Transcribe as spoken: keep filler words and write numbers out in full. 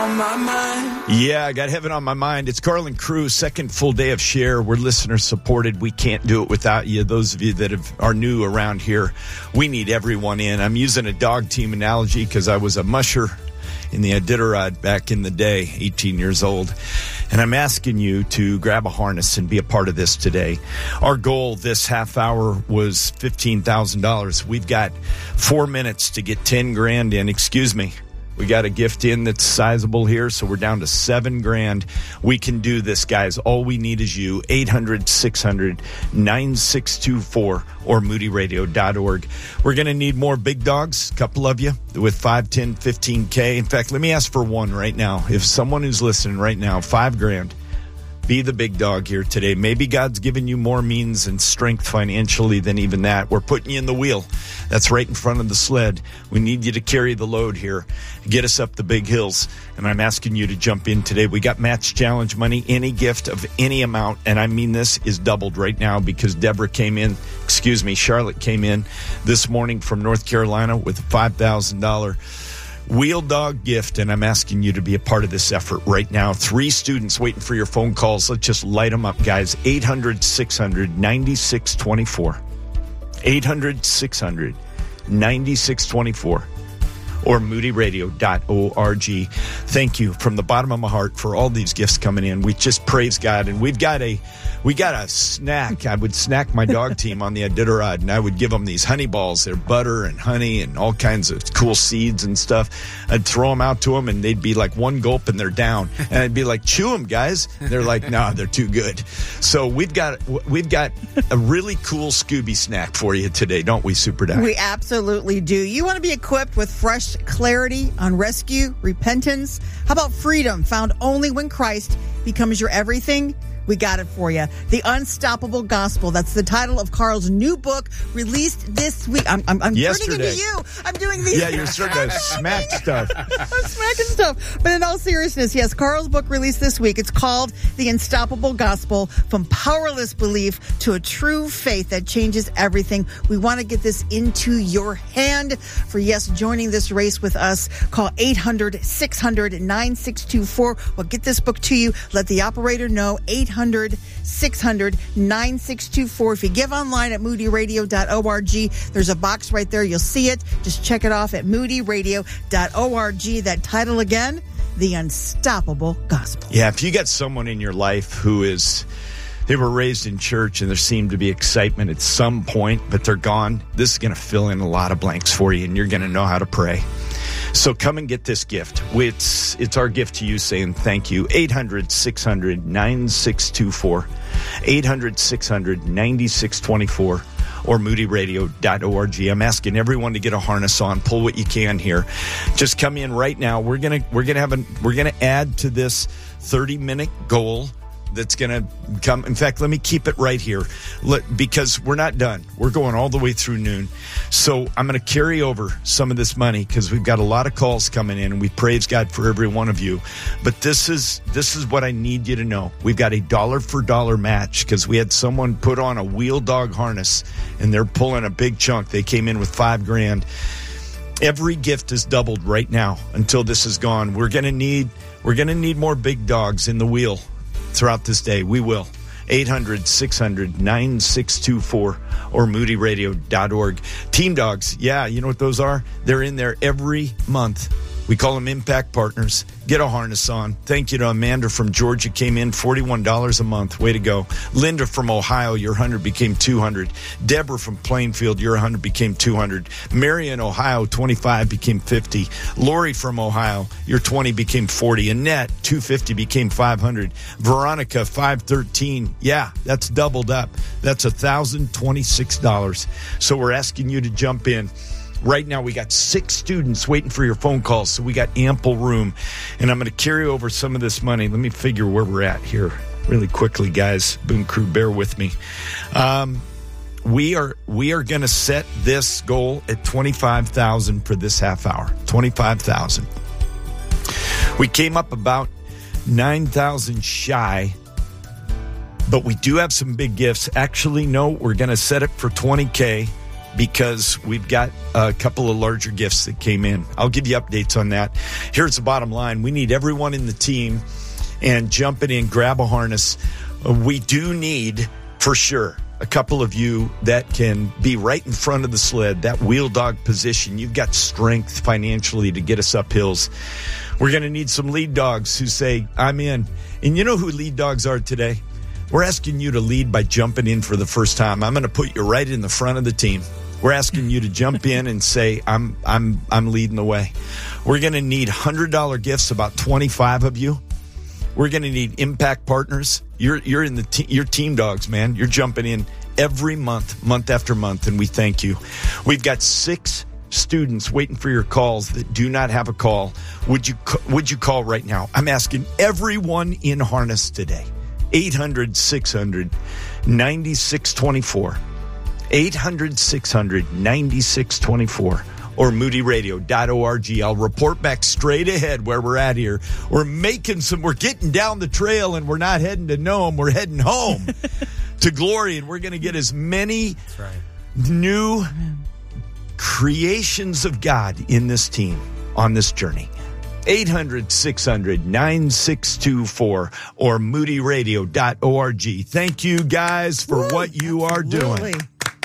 On my mind. Yeah, I got heaven on my mind. It's Carlin Cruz, second full day of Share. We're listener supported. We can't do it without you. Those of you that have, are new around here, we need everyone in. I'm using a dog team analogy because I was a musher in the Iditarod back in the day, eighteen years old. And I'm asking you to grab a harness and be a part of this today. Our goal this half hour was fifteen thousand dollars. We've got four minutes to get ten grand in. Excuse me. We got a gift in that's sizable here, so we're down to seven grand. We can do this, guys. All we need is you. eight hundred, six hundred, nine six two four or moody radio dot org. We're going to need more big dogs, a couple of you, with five, ten, fifteen K. In fact, let me ask for one right now. If someone who's listening right now, five grand, be the big dog here today. Maybe God's given you more means and strength financially than even that. We're putting you in the wheel. That's right in front of the sled. We need you to carry the load here. Get us up the big hills. And I'm asking you to jump in today. We got Match Challenge money. Any gift of any amount, and I mean this, is doubled right now because Deborah came in, excuse me, Charlotte came in this morning from North Carolina with a five thousand dollars Wheel Dog gift, and I'm asking you to be a part of this effort right now. Three students waiting for your phone calls. Let's just light them up, guys. eight hundred, six hundred, nine six two four. eight hundred, six hundred, nine six two four. Or moody radio dot org. Thank you from the bottom of my heart for all these gifts coming in. We just praise God, and we've got a we got a snack. I would snack my dog team on the Iditarod, and I would give them these honey balls. They're butter and honey and all kinds of cool seeds and stuff. I'd throw them out to them, and they'd be like one gulp, and they're down. And I'd be like, chew them, guys. And they're like, no, nah, they're too good. So we've got we've got a really cool Scooby snack for you today, don't we, Super Doc? We absolutely do. You want to be equipped with fresh clarity on rescue, repentance? How about freedom found only when Christ becomes your everything? We got it for you. The Unstoppable Gospel. That's the title of Carl's new book, released this week. I'm, I'm, I'm turning into you. I'm doing these. Yeah, you're starting to smack stuff. I'm smacking stuff. But in all seriousness, yes, Carl's book released this week. It's called The Unstoppable Gospel, From Powerless Belief to a True Faith That Changes Everything. We want to get this into your hand. For, yes, joining this race with us, call eight hundred, six hundred, nine six two four. We'll get this book to you. Let the operator know, eight hundred, six hundred, nine six two four. If you give online at moody radio dot org, there's a box right there. You'll see it. Just check it off at moody radio dot org. That title again, The Unstoppable Gospel. Yeah, if you got someone in your life who is, they were raised in church and there seemed to be excitement at some point, but they're gone, this is going to fill in a lot of blanks for you, and you're going to know how to pray. So come and get this gift. It's it's our gift to you saying thank you. eight hundred, six hundred, nine six two four. eight hundred, six hundred, nine six two four. Or moody radio dot org. I'm asking everyone to get a harness on. Pull what you can here. Just come in right now. We're gonna we're gonna have a we're gonna add to this thirty minute goal. That's going to come. In fact, let me keep it right here let, because we're not done. We're going all the way through noon. So I'm going to carry over some of this money because we've got a lot of calls coming in, and we praise God for every one of you. But this is this is what I need you to know. We've got a dollar for dollar match because we had someone put on a wheel dog harness, and they're pulling a big chunk. They came in with five grand. Every gift is doubled right now until this is gone. We're going to need we're going to need more big dogs in the wheel throughout this day. We will. eight hundred, six hundred, nine six two four or moody radio dot org. Team Dogs, yeah, you know what those are? They're in there every month. We call them Impact Partners. Get a harness on. Thank you to Amanda from Georgia, came in forty-one dollars a month. Way to go. Linda from Ohio, your one hundred became two hundred. Deborah from Plainfield, your one hundred became two hundred. Marion, Ohio, twenty-five became fifty. Lori from Ohio, your twenty became forty. Annette, two hundred fifty became five hundred. Veronica, five hundred thirteen. Yeah, that's doubled up. That's one thousand twenty-six dollars. So we're asking you to jump in. Right now, we got six students waiting for your phone calls, so we got ample room. And I'm going to carry over some of this money. Let me figure where we're at here really quickly, guys. Boom Crew, bear with me. Um, we are we are going to set this goal at twenty-five thousand dollars for this half hour. twenty-five thousand dollars. We came up about nine thousand dollars shy, but we do have some big gifts. Actually, no, we're going to set it for twenty K. because we've got a couple of larger gifts that came in. I'll give you updates on that. Here's the bottom line. We need everyone in the team and jumping in, grab a harness. We do need, for sure, a couple of you that can be right in front of the sled, that wheel dog position. You've got strength financially to get us up hills. We're going to need some lead dogs who say, I'm in. And you know who lead dogs are today? We're asking you to lead by jumping in for the first time. I'm going to put you right in the front of the team. We're asking you to jump in and say, I'm I'm I'm leading the way. We're going to need one hundred dollars gifts, about twenty-five of you. We're going to need impact partners. You're you're in the te- you're team dogs, man. You're jumping in every month, month after month, and we thank you. We've got six students waiting for your calls that do not have a call. Would you would you call right now? I'm asking everyone in harness today. eight hundred, six hundred, ninety-six twenty-four. eight hundred, six hundred, ninety-six twenty-four. Or moody radio dot org. I'll report back straight ahead where we're at here. We're making some, we're getting down the trail and we're not heading to Nome. We're heading home to glory, and we're going to get as many That's right. new creations of God in this team on this journey. eight hundred, six hundred, ninety-six twenty-four or moody radio dot org. Thank you guys for Woo, what you absolutely. are doing.